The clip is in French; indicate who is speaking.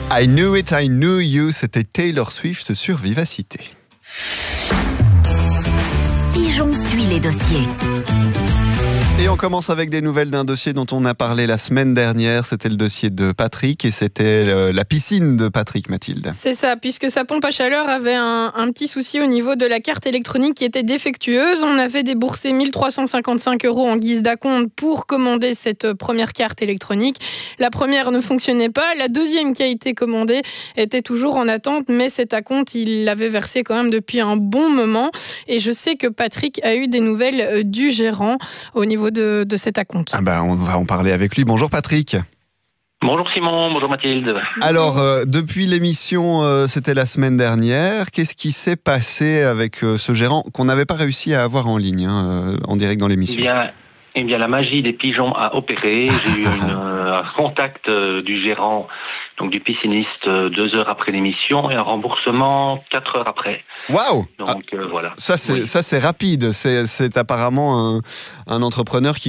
Speaker 1: I Knew It, I Knew You, c'était Taylor Swift sur Vivacité.
Speaker 2: Pigeon suit les dossiers.
Speaker 1: Et on commence avec des nouvelles d'un dossier dont on a parlé la semaine dernière. C'était le dossier de Patrick et c'était la piscine de Patrick, Mathilde.
Speaker 3: C'est ça, puisque sa pompe à chaleur avait un petit souci au niveau de la carte électronique qui était défectueuse. On avait déboursé 1 355 € en guise d'acompte pour commander cette première carte électronique. La première ne fonctionnait pas. La deuxième qui a été commandée était toujours en attente, mais cet acompte, il l'avait versé quand même depuis un bon moment. Et je sais que Patrick a eu des nouvelles du gérant au niveau de cet acompte.
Speaker 1: On va en parler avec lui. Bonjour Patrick.
Speaker 4: Bonjour Simon, bonjour Mathilde.
Speaker 1: Alors, depuis l'émission, c'était la semaine dernière, qu'est-ce qui s'est passé avec ce gérant qu'on n'avait pas réussi à avoir en ligne, en direct dans l'émission?
Speaker 4: Eh bien, la magie des pigeons a opéré. J'ai eu un contact du gérant, donc du pisciniste, 2 heures après l'émission et un remboursement 4 heures après.
Speaker 1: Waouh!
Speaker 4: Donc voilà.
Speaker 1: Ça c'est rapide. C'est apparemment un entrepreneur qui